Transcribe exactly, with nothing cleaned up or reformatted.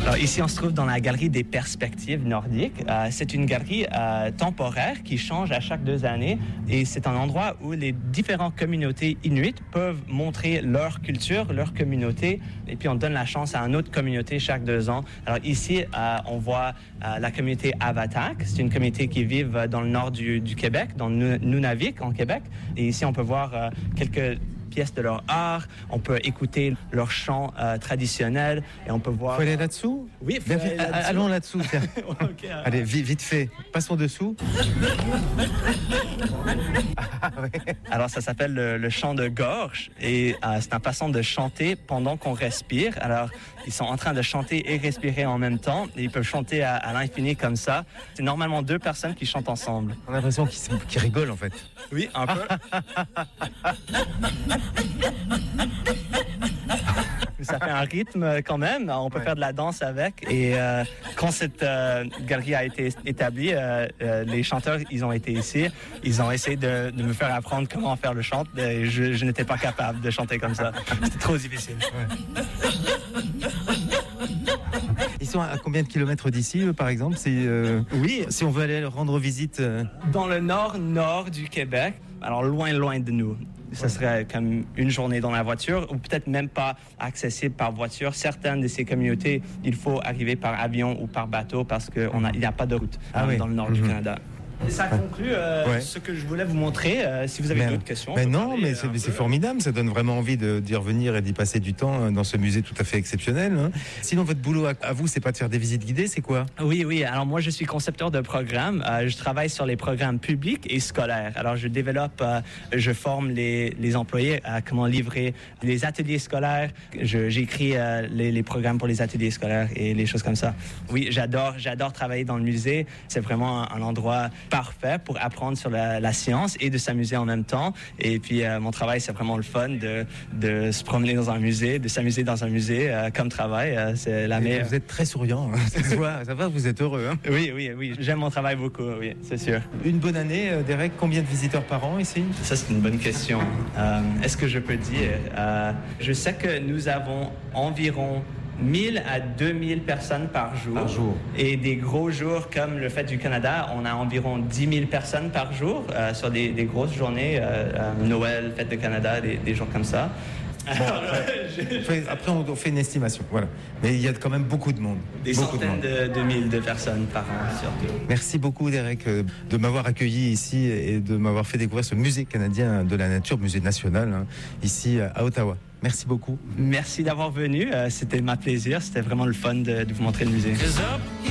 Alors ici, on se trouve dans la galerie des perspectives nordiques. Euh, c'est une galerie euh, temporaire qui change à chaque deux années et c'est un endroit où les différentes communautés inuites peuvent montrer leur culture, leur communauté et puis on donne la chance à une autre communauté chaque deux ans. Alors ici, euh, on voit euh, la communauté Avatak. C'est une communauté qui vit dans le nord du, du Québec, dans Nunavik en Québec. Et ici, on peut voir euh, quelques pièces de leur art, on peut écouter leurs chants euh, traditionnels et on peut voir... Faut aller là-dessous? Oui, faut aller là-dessous. Allons là-dessous. Okay, alors... Allez, vite, vite fait, passons dessous. Ah, ouais. Alors, ça s'appelle le, le chant de gorge et euh, c'est une façon de chanter pendant qu'on respire. Alors, ils sont en train de chanter et respirer en même temps et ils peuvent chanter à, à l'infini comme ça. C'est normalement deux personnes qui chantent ensemble. On a l'impression qu'ils, qu'ils rigolent en fait. Oui, un peu. Ça fait un rythme quand même, on peut ouais. faire de la danse avec. Et euh, quand cette euh, galerie a été établie, euh, euh, les chanteurs, ils ont été ici, ils ont essayé de, de me faire apprendre comment faire le chant. Et je, je n'étais pas capable de chanter comme ça, c'était trop difficile. Ouais. Ils sont à combien de kilomètres d'ici, par exemple? C'est, euh, Oui. Si on veut aller leur rendre visite... Euh... Dans le nord-nord du Québec, alors loin, loin de nous. Ça serait comme une journée dans la voiture ou peut-être même pas accessible par voiture. Certaines de ces communautés, il faut arriver par avion ou par bateau parce qu'il n'y a pas de route ah, euh, oui. dans le nord mm-hmm. du Canada. Et ça conclut euh, ouais. ce que je voulais vous montrer. Euh, si vous avez mais, d'autres questions. Mais non, mais c'est, c'est formidable. Ça donne vraiment envie de, d'y revenir et d'y passer du temps dans ce musée tout à fait exceptionnel. Hein. Sinon, votre boulot à, à vous, c'est pas de faire des visites guidées, c'est quoi? Oui, oui. Alors moi, je suis concepteur de programmes. Euh, je travaille sur les programmes publics et scolaires. Alors je développe, euh, je forme les, les employés à comment livrer les ateliers scolaires. Je, j'écris euh, les, les programmes pour les ateliers scolaires et les choses comme ça. Oui, j'adore, j'adore travailler dans le musée. C'est vraiment un, un endroit parfait pour apprendre sur la, la science et de s'amuser en même temps. Et puis, euh, mon travail, c'est vraiment le fun de, de se promener dans un musée, de s'amuser dans un musée euh, comme travail. Euh, c'est la meilleure. Vous êtes très souriant. Hein. Ça va, ça va, vous êtes heureux. Hein. Oui, oui, oui. J'aime mon travail beaucoup, oui, c'est sûr. Une bonne année, euh, Derek, combien de visiteurs par an ici? Ça, c'est une bonne question. Euh, est-ce que je peux dire? Euh, je sais que nous avons environ mille à deux mille personnes par jour. Par jour. Et des gros jours comme le Fête du Canada, on a environ dix mille personnes par jour euh, sur des, des grosses journées, euh, euh, Noël, Fête du Canada, des, des jours comme ça. Bon, après, je... fait, après, on fait une estimation, voilà. Mais il y a quand même beaucoup de monde. Des beaucoup centaines de, de, de milliers de personnes par an, surtout. Merci beaucoup, Derek, de m'avoir accueilli ici et de m'avoir fait découvrir ce musée canadien de la nature, musée national, hein, ici à Ottawa. Merci beaucoup. Merci d'avoir venu. Euh, c'était ma plaisir. C'était vraiment le fun de, de vous montrer le musée.